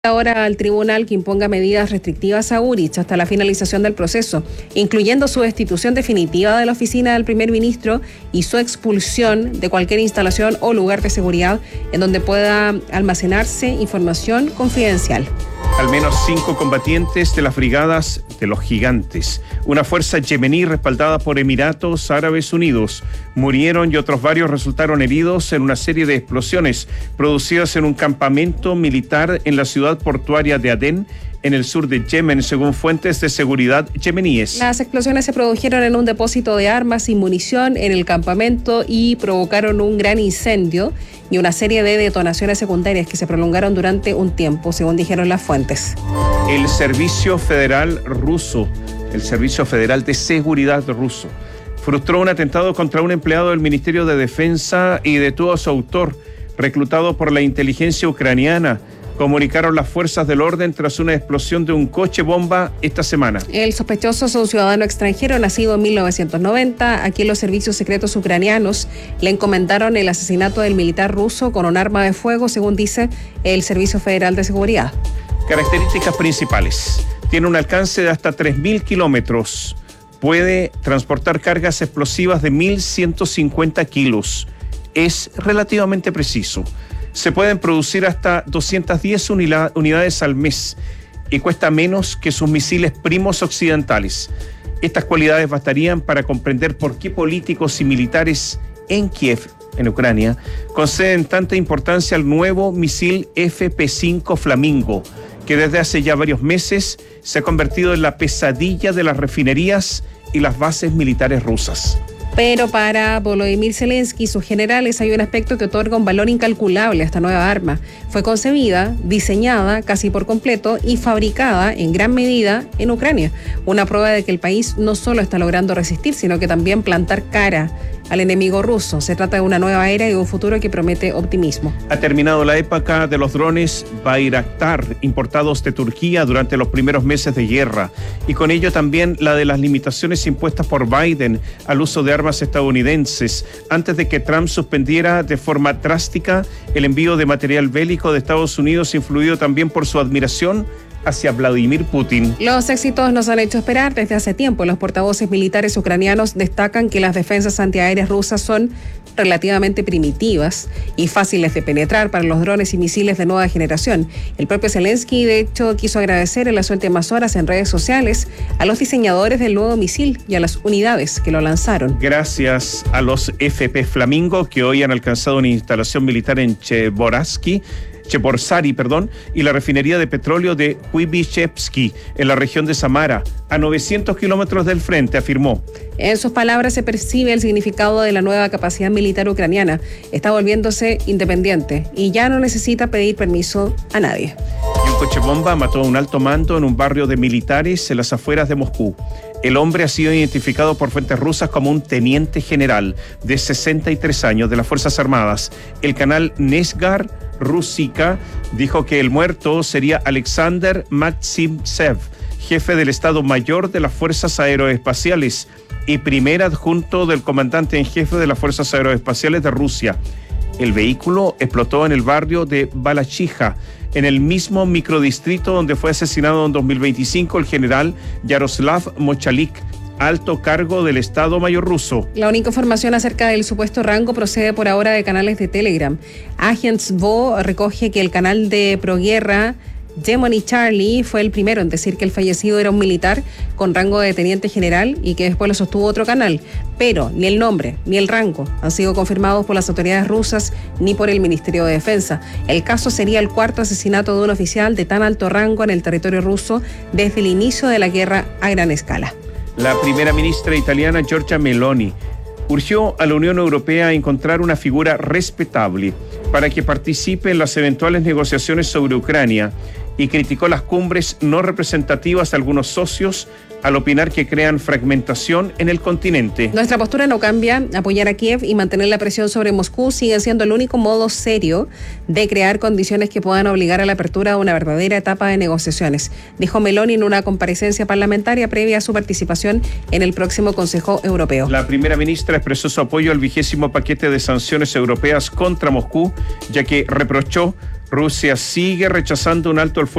Ahora al tribunal que imponga medidas restrictivas a Boric hasta la finalización del proceso, incluyendo su destitución definitiva de la oficina del primer ministro y su expulsión de cualquier instalación o lugar de seguridad en donde pueda almacenarse información confidencial. Al menos 5 combatientes de las brigadas de los gigantes, una fuerza yemení respaldada por Emiratos Árabes Unidos, murieron y otros varios resultaron heridos en una serie de explosiones producidas en un campamento militar en la ciudad portuaria de Adén, en el sur de Yemen, según fuentes de seguridad yemeníes. Las explosiones se produjeron en un depósito de armas y munición en el campamento y provocaron un gran incendio y una serie de detonaciones secundarias que se prolongaron durante un tiempo, según dijeron las fuentes. El Servicio Federal ruso, el Servicio Federal de Seguridad ruso, frustró un atentado contra un empleado del Ministerio de Defensa y detuvo a su autor, reclutado por la inteligencia ucraniana, comunicaron las fuerzas del orden tras una explosión de un coche bomba esta semana. El sospechoso es un ciudadano extranjero nacido en 1990. Aquí los servicios secretos ucranianos le encomendaron el asesinato del militar ruso con un arma de fuego, según dice el Servicio Federal de Seguridad. Características principales. Tiene un alcance de hasta 3.000 kilómetros. Puede transportar cargas explosivas de 1.150 kilos. Es relativamente preciso. Se pueden producir hasta 210 unidades al mes y cuesta menos que sus misiles primos occidentales. Estas cualidades bastarían para comprender por qué políticos y militares en Kiev, en Ucrania, conceden tanta importancia al nuevo misil FP5 Flamingo, que desde hace ya varios meses se ha convertido en la pesadilla de las refinerías y las bases militares rusas. Pero para Volodymyr Zelensky y sus generales hay un aspecto que otorga un valor incalculable a esta nueva arma. Fue concebida, diseñada casi por completo y fabricada en gran medida en Ucrania. Una prueba de que el país no solo está logrando resistir, sino que también plantar cara al enemigo ruso. Se trata de una nueva era y un futuro que promete optimismo. Ha terminado la época de los drones Bayraktar importados de Turquía durante los primeros meses de guerra y con ello también la de las limitaciones impuestas por Biden al uso de armas estadounidenses antes de que Trump suspendiera de forma drástica el envío de material bélico de Estados Unidos, influido también por su admiración hacia Vladimir Putin. Los éxitos nos han hecho esperar desde hace tiempo. Los portavoces militares ucranianos destacan que las defensas antiaéreas rusas son relativamente primitivas y fáciles de penetrar para los drones y misiles de nueva generación. El propio Zelensky, de hecho, quiso agradecer en las últimas horas en redes sociales a los diseñadores del nuevo misil y a las unidades que lo lanzaron. Gracias a los FP Flamingo que hoy han alcanzado una instalación militar en Cheborsari, y la refinería de petróleo de Kuibyshevsky, en la región de Samara, a 900 kilómetros del frente, afirmó. En sus palabras se percibe el significado de la nueva capacidad militar ucraniana. Está volviéndose independiente y ya no necesita pedir permiso a nadie. Y un coche bomba mató a un alto mando en un barrio de militares en las afueras de Moscú. El hombre ha sido identificado por fuentes rusas como un teniente general de 63 años de las Fuerzas Armadas. El canal Nesgar Rusika dijo que el muerto sería Alexander Maximtsev, jefe del Estado Mayor de las Fuerzas Aeroespaciales y primer adjunto del comandante en jefe de las Fuerzas Aeroespaciales de Rusia. El vehículo explotó en el barrio de Balachija, en el mismo microdistrito donde fue asesinado en 2025 el general Yaroslav Mochalik, alto cargo del Estado Mayor ruso. La única información acerca del supuesto rango procede por ahora de canales de Telegram. Agents.vo recoge que el canal de proguerra Gemini Charlie fue el primero en decir que el fallecido era un militar con rango de teniente general y que después lo sostuvo otro canal, pero ni el nombre ni el rango han sido confirmados por las autoridades rusas ni por el Ministerio de Defensa. El caso sería el cuarto asesinato de un oficial de tan alto rango en el territorio ruso desde el inicio de la guerra a gran escala. La primera ministra italiana Giorgia Meloni urgió a la Unión Europea a encontrar una figura respetable para que participe en las eventuales negociaciones sobre Ucrania y criticó las cumbres no representativas de algunos socios al opinar que crean fragmentación en el continente. Nuestra postura no cambia. Apoyar a Kiev y mantener la presión sobre Moscú sigue siendo el único modo serio de crear condiciones que puedan obligar a la apertura de una verdadera etapa de negociaciones, dijo Meloni en una comparecencia parlamentaria previa a su participación en el próximo Consejo Europeo. La primera ministra expresó su apoyo al 20º paquete de sanciones europeas contra Moscú, ya que reprochó Rusia sigue rechazando un alto al fuego